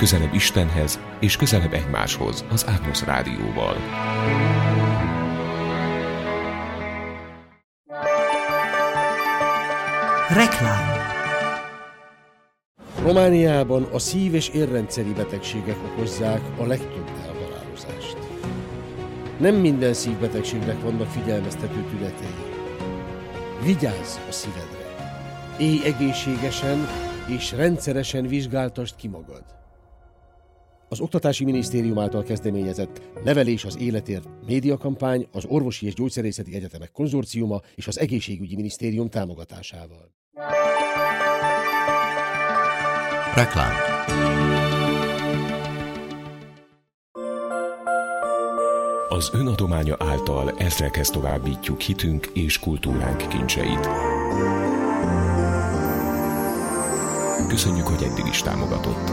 közelebb Istenhez és közelebb egymáshoz az Ágnusz Rádióval. Reklám. Romániában a szív- és érrendszeri betegségek okozzák a legtöbb elhalálozást. Nem minden szívbetegségnek vannak figyelmeztető tünetei. Vigyázz a szívedre! Élj egészségesen és rendszeresen vizsgáltasd ki magad. Az Oktatási Minisztérium által kezdeményezett Nevelés az életért médiakampány az Orvosi és Gyógyszerészeti Egyetemek Konzorciuma és az Egészségügyi Minisztérium támogatásával. Reklám. Az önadománya által ezrekhez továbbítjuk hitünk és kultúránk kincseit. Köszönjük, hogy eddig is támogatott.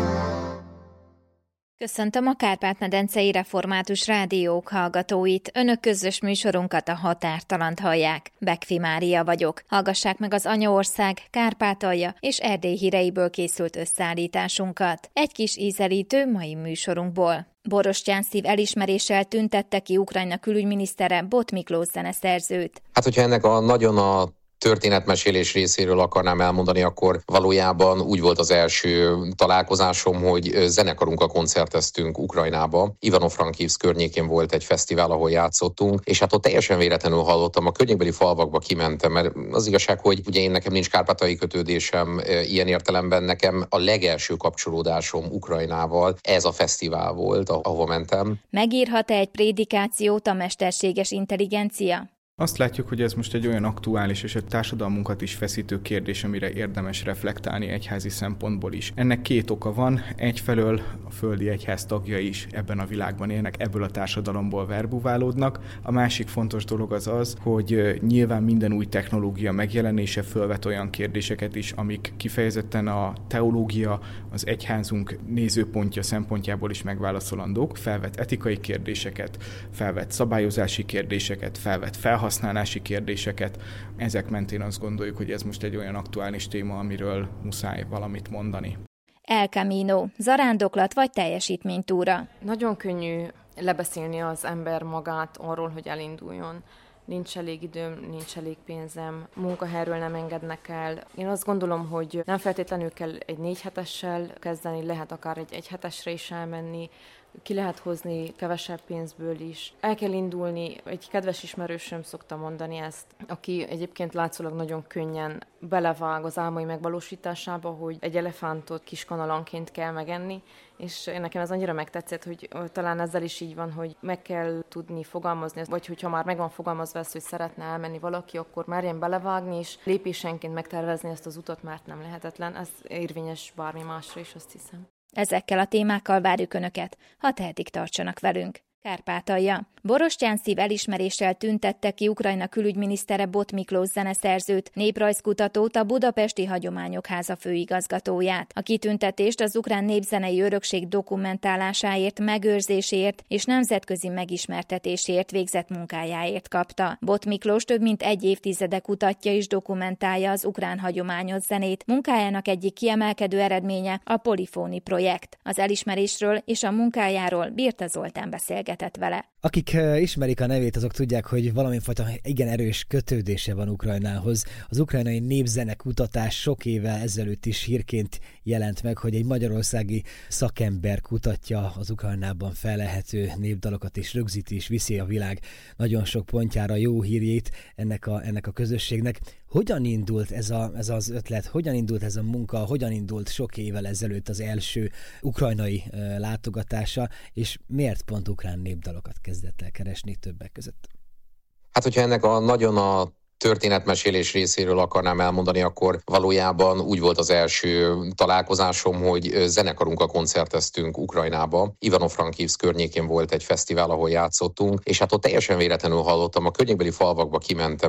Köszöntöm a Kárpát-medencei Református Rádiók hallgatóit. Önök közös műsorunkat, a Határtalant hallják. Bekfi Mária vagyok. Hallgassák meg az Anyaország, Kárpátalja és Erdély híreiből készült összeállításunkat. Egy kis ízelítő mai műsorunkból. Borostyán szív elismeréssel tüntette ki Ukrajna külügyminisztere, Bot Miklós zeneszerzőt. Hát, hogyha ennek a történetmesélés részéről akarnám elmondani, akkor valójában úgy volt az első találkozásom, hogy zenekarunkkal koncerteztünk Ukrajnába. Ivano-Frankivszk környékén volt egy fesztivál, ahol játszottunk, és hát ott teljesen véletlenül hallottam, a környékbeli falvakba kimentem, mert az igazság, hogy ugye nekem nincs kárpátaljai kötődésem ilyen értelemben, nekem a legelső kapcsolódásom Ukrajnával ez a fesztivál volt, ahova mentem. Megírhat-e egy prédikációt a mesterséges intelligencia? Azt látjuk, hogy ez most egy olyan aktuális és a társadalmunkat is feszítő kérdés, amire érdemes reflektálni egyházi szempontból is. Ennek két oka van. Egyfelől a földi egyház tagjai is ebben a világban élnek, ebből a társadalomból verbuválódnak. A másik fontos dolog az, hogy nyilván minden új technológia megjelenése fölvet olyan kérdéseket is, amik kifejezetten a teológia, az egyházunk nézőpontja szempontjából is megválaszolandók. Felvet etikai kérdéseket, felvet szabályozási kérdéseket, felvet felhasználási kérdéseket. Ezek mentén azt gondoljuk, hogy ez most egy olyan aktuális téma, amiről muszáj valamit mondani. El Camino, zarándoklat vagy teljesítménytúra? Nagyon könnyű lebeszélni az ember magát arról, hogy elinduljon. Nincs elég időm, nincs elég pénzem, munkahelyről nem engednek el. Én azt gondolom, hogy nem feltétlenül kell egy 4 hetessel kezdeni, lehet akár egy 1 hetesre is elmenni, ki lehet hozni kevesebb pénzből is. El kell indulni, egy kedves ismerősöm szokta mondani ezt, aki egyébként látszólag nagyon könnyen belevág az álmai megvalósításába, hogy egy elefántot kis kanalanként kell megenni, és nekem ez annyira megtetszett, hogy talán ezzel is így van, hogy meg kell tudni fogalmazni, vagy hogyha már meg van fogalmazva ezt, hogy szeretne elmenni valaki, akkor merjen belevágni, és lépésenként megtervezni ezt az utat, mert nem lehetetlen. Ez érvényes bármi másra is, azt hiszem. Ezekkel a témákkal várjuk Önöket, ha tehetik, tartsanak velünk. Kárpátalja. Borostyán szív elismeréssel tüntette ki Ukrajna külügyminisztere Bot Miklós zeneszerzőt, néprajzkutatót, a Budapesti Hagyományok Háza főigazgatóját. A kitüntetést az ukrán népzenei örökség dokumentálásáért, megőrzéséért és nemzetközi megismertetésért végzett munkájáért kapta. Bot Miklós több mint 1 évtizede kutatja és dokumentálja az ukrán hagyományos zenét. Munkájának egyik kiemelkedő eredménye a Polifóni projekt. Az elismerésről és a munkájáról Birta Zoltán beszélgetett vele. Akik ismerik a nevét, azok tudják, hogy valamifajta igen erős kötődése van Ukrajnához. Az ukrajnai népzene kutatás sok évvel ezelőtt is hírként jelent meg, hogy egy magyarországi szakember kutatja az Ukrajnában fellelhető népdalokat, és rögzíti és viszi a világ nagyon sok pontjára jó hírjét ennek a közösségnek. Hogyan indult ez az ötlet, hogyan indult ez a munka, hogyan indult sok évvel ezelőtt az első ukrajnai látogatása, és miért pont ukrán népdalokat kezdett el keresni többek között? Hát, hogyha ennek a történetmesélés részéről akarnám elmondani, akkor valójában úgy volt az első találkozásom, hogy zenekarunkkal koncerteztünk Ukrajnába. Ivano-Frankivszk környékén volt egy fesztivál, ahol játszottunk, és hát ott teljesen véletlenül hallottam, a környékbeli falvakba kimentem,